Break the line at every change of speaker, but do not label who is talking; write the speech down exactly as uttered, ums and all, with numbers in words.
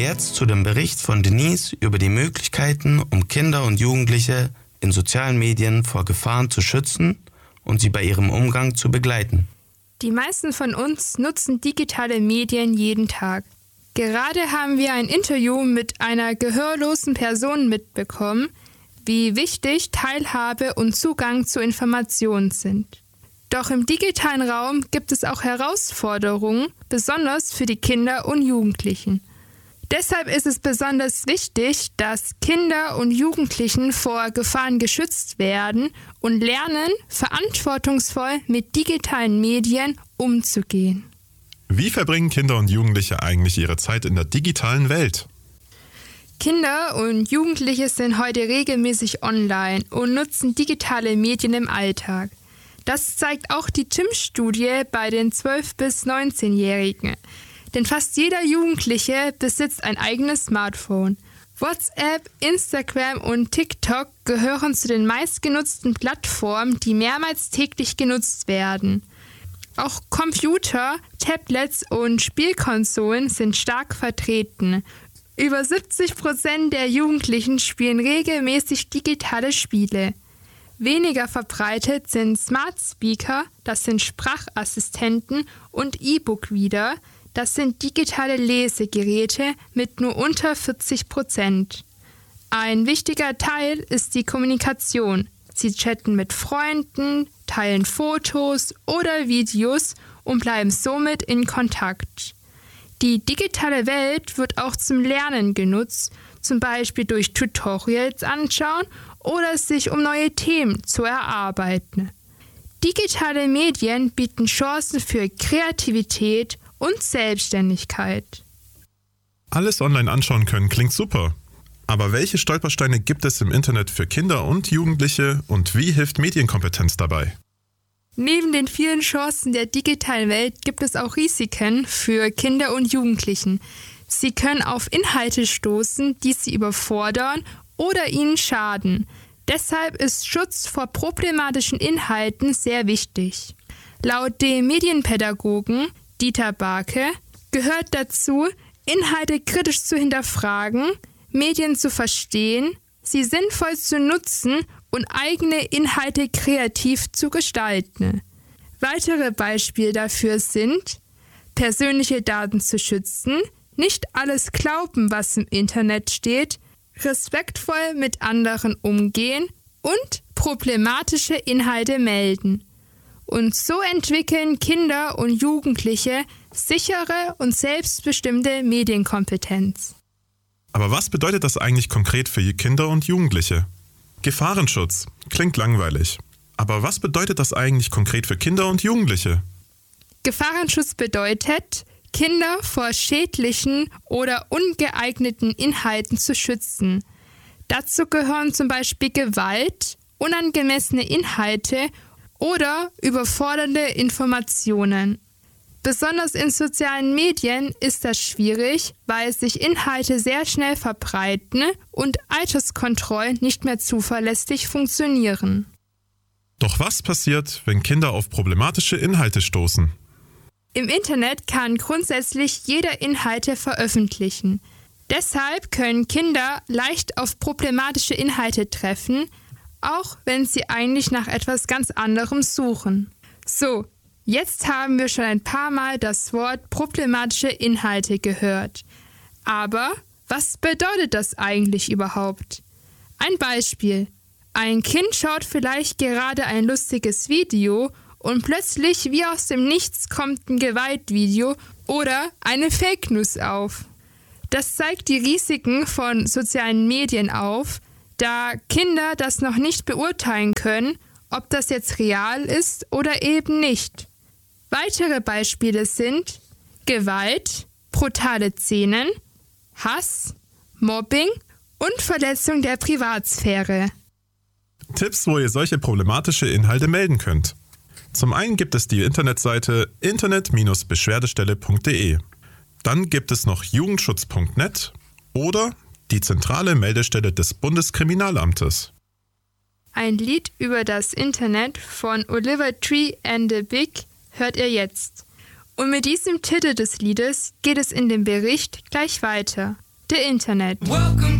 jetzt zu dem Bericht von Denise über die Möglichkeiten, um Kinder und Jugendliche in sozialen Medien vor Gefahren zu schützen und sie bei ihrem Umgang zu begleiten.
Die meisten von uns nutzen digitale Medien jeden Tag. Gerade haben wir ein Interview mit einer gehörlosen Person mitbekommen, wie wichtig Teilhabe und Zugang zu Informationen sind. Doch im digitalen Raum gibt es auch Herausforderungen, besonders für die Kinder und Jugendlichen. Deshalb ist es besonders wichtig, dass Kinder und Jugendlichen vor Gefahren geschützt werden und lernen, verantwortungsvoll mit digitalen Medien umzugehen.
Wie verbringen Kinder und Jugendliche eigentlich ihre Zeit in der digitalen Welt?
Kinder und Jugendliche sind heute regelmäßig online und nutzen digitale Medien im Alltag. Das zeigt auch die T I M-Studie bei den zwölf- bis neunzehnjährigen. Denn fast jeder Jugendliche besitzt ein eigenes Smartphone. WhatsApp, Instagram und TikTok gehören zu den meistgenutzten Plattformen, die mehrmals täglich genutzt werden. Auch Computer, Tablets und Spielkonsolen sind stark vertreten. Über siebzig Prozent der Jugendlichen spielen regelmäßig digitale Spiele. Weniger verbreitet sind Smart Speaker, das sind Sprachassistenten, und E-Book-Reader, das sind digitale Lesegeräte mit nur unter vierzig Prozent. Ein wichtiger Teil ist die Kommunikation. Sie chatten mit Freunden, teilen Fotos oder Videos und bleiben somit in Kontakt. Die digitale Welt wird auch zum Lernen genutzt, zum Beispiel durch Tutorials anschauen oder sich um neue Themen zu erarbeiten. Digitale Medien bieten Chancen für Kreativität und Selbstständigkeit.
Alles online anschauen können klingt super. Aber welche Stolpersteine gibt es im Internet für Kinder und Jugendliche und wie hilft Medienkompetenz dabei?
Neben den vielen Chancen der digitalen Welt gibt es auch Risiken für Kinder und Jugendlichen. Sie können auf Inhalte stoßen, die sie überfordern oder ihnen schaden. Deshalb ist Schutz vor problematischen Inhalten sehr wichtig. Laut dem Medienpädagogen Dieter Barke gehört dazu, Inhalte kritisch zu hinterfragen, Medien zu verstehen, sie sinnvoll zu nutzen und eigene Inhalte kreativ zu gestalten. Weitere Beispiele dafür sind: persönliche Daten zu schützen, nicht alles glauben, was im Internet steht, respektvoll mit anderen umgehen und problematische Inhalte melden. Und so entwickeln Kinder und Jugendliche sichere und selbstbestimmte Medienkompetenz.
Aber was bedeutet das eigentlich konkret für Kinder und Jugendliche? Gefahrenschutz klingt langweilig. Aber was bedeutet das eigentlich konkret für Kinder und Jugendliche?
Gefahrenschutz bedeutet, Kinder vor schädlichen oder ungeeigneten Inhalten zu schützen. Dazu gehören zum Beispiel Gewalt, unangemessene Inhalte oder überfordernde Informationen. Besonders in sozialen Medien ist das schwierig, weil sich Inhalte sehr schnell verbreiten und Alterskontrollen nicht mehr zuverlässig funktionieren.
Doch was passiert, wenn Kinder auf problematische Inhalte stoßen?
Im Internet kann grundsätzlich jeder Inhalte veröffentlichen. Deshalb können Kinder leicht auf problematische Inhalte treffen, auch wenn sie eigentlich nach etwas ganz anderem suchen. So, jetzt haben wir schon ein paar Mal das Wort problematische Inhalte gehört. Aber was bedeutet das eigentlich überhaupt? Ein Beispiel. Ein Kind schaut vielleicht gerade ein lustiges Video und plötzlich wie aus dem Nichts kommt ein Gewaltvideo oder eine Fake News auf. Das zeigt die Risiken von sozialen Medien auf, da Kinder das noch nicht beurteilen können, ob das jetzt real ist oder eben nicht. Weitere Beispiele sind Gewalt, brutale Szenen, Hass, Mobbing und Verletzung der Privatsphäre.
Tipps, wo ihr solche problematische Inhalte melden könnt. Zum einen gibt es die Internetseite internet Bindestrich beschwerdestelle punkt de. Dann gibt es noch jugendschutz punkt net oder die zentrale Meldestelle des Bundeskriminalamtes.
Ein Lied über das Internet von Oliver Tree and the Big hört ihr jetzt. Und mit diesem Titel des Liedes geht es in dem Bericht gleich weiter. der Internet.